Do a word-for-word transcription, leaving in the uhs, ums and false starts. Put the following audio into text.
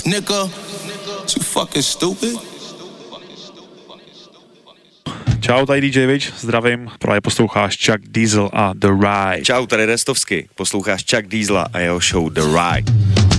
nigga. You fucking stupid. Čau, tady D J Witch, zdravím, právě posloucháš Chuck Diesel a The Ride. Čau, tady Restovsky, posloucháš Chuck Diesela a jeho show The Ride.